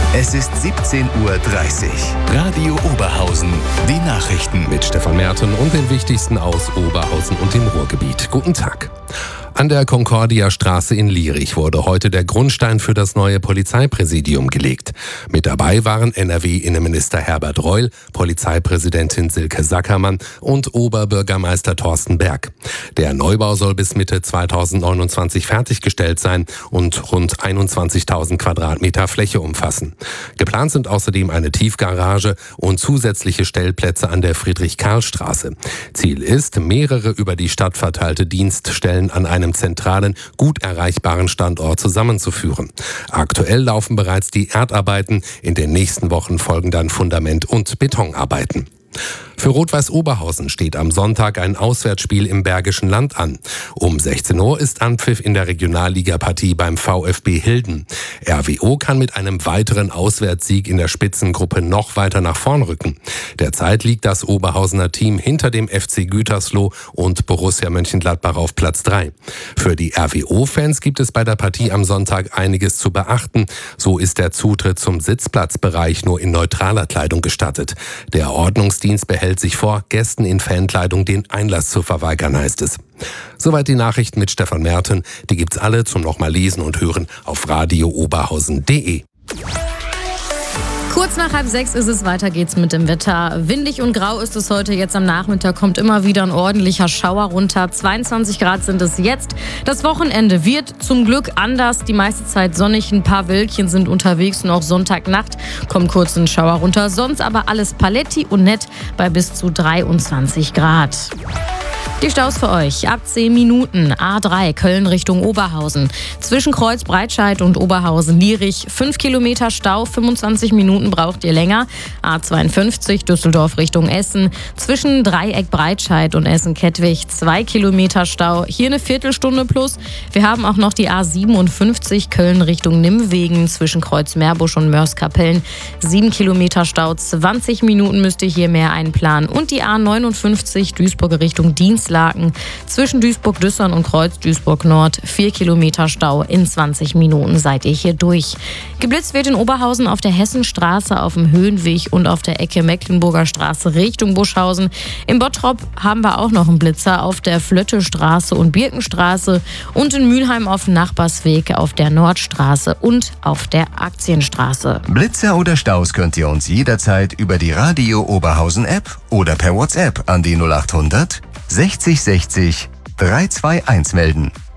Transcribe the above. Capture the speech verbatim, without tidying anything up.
Es ist siebzehn Uhr dreißig. Radio Oberhausen. Die Nachrichten Mit Stefan Merten und den wichtigsten aus Oberhausen und dem Ruhrgebiet. Guten Tag. An der Concordia-Straße in Lierich wurde heute der Grundstein für das neue Polizeipräsidium gelegt. Mit dabei waren N R W-Innenminister Herbert Reul, Polizeipräsidentin Silke Sackermann und Oberbürgermeister Thorsten Berg. Der Neubau soll bis Mitte zweitausendneunundzwanzig fertiggestellt sein und rund einundzwanzigtausend Quadratmeter Fläche umfassen. Geplant sind außerdem eine Tiefgarage und zusätzliche Stellplätze an der Friedrich-Karl-Straße. Ziel ist, mehrere über die Stadt verteilte Dienststellen an einem zentralen, gut erreichbaren Standort zusammenzuführen. Aktuell laufen bereits die Erdarbeiten, in den nächsten Wochen folgen dann Fundament- und Betonarbeiten. Für Rot-Weiß Oberhausen steht am Sonntag ein Auswärtsspiel im Bergischen Land an. Um sechzehn Uhr ist Anpfiff in der Regionalligapartie beim VfB Hilden. R W O kann mit einem weiteren Auswärtssieg in der Spitzengruppe noch weiter nach vorn rücken. Derzeit liegt das Oberhausener Team hinter dem F C Gütersloh und Borussia Mönchengladbach auf Platz drei. Für die R W O-Fans gibt es bei der Partie am Sonntag einiges zu beachten. So ist der Zutritt zum Sitzplatzbereich nur in neutraler Kleidung gestattet. Der Ordnungsdienst behält sich vor, Gästen in Fankleidung den Einlass zu verweigern, heißt es. Soweit die Nachrichten mit Stefan Merten. Die gibt's alle zum nochmal lesen und hören auf radio oberhausen punkt de. Kurz nach halb sechs ist es, weiter geht's mit dem Wetter. Windig und grau ist es heute, jetzt am Nachmittag kommt immer wieder ein ordentlicher Schauer runter. zweiundzwanzig Grad sind es jetzt. Das Wochenende wird zum Glück anders. Die meiste Zeit sonnig, ein paar Wölkchen sind unterwegs und auch Sonntagnacht kommt kurz ein Schauer runter. Sonst aber alles paletti und nett bei bis zu dreiundzwanzig Grad. Die Staus für euch. Ab zehn Minuten. A drei Köln Richtung Oberhausen. Zwischen Kreuz Breitscheid und Oberhausen-Lierich. fünf Kilometer Stau, fünfundzwanzig Minuten braucht ihr länger. A zweiundfünfzig Düsseldorf Richtung Essen. Zwischen Dreieck Breitscheid und Essen-Kettwig zwei Kilometer Stau. Hier eine Viertelstunde plus. Wir haben auch noch die A siebenundfünfzig Köln Richtung Nimwegen. Zwischen Kreuz Meerbusch und Mörs-Kapellen. sieben Kilometer Stau, zwanzig Minuten müsst ihr hier mehr einplanen. Und die A neunundfünfzig Duisburg Richtung Dienstlaken. Zwischen Duisburg-Düssern und Kreuz Duisburg-Nord. vier Kilometer Stau. In zwanzig Minuten seid ihr hier durch. Geblitzt wird in Oberhausen auf der Hessenstraße, auf dem Höhenweg und auf der Ecke Mecklenburger Straße Richtung Buschhausen. In Bottrop haben wir auch noch einen Blitzer auf der Flöttestraße und Birkenstraße und in Mülheim auf dem Nachbarsweg auf der Nordstraße und auf der Aktienstraße. Blitzer oder Staus könnt ihr uns jederzeit über die Radio Oberhausen App oder per WhatsApp an die null acht hundert sechzig sechzig dreihundertzweiundundzwanzig melden.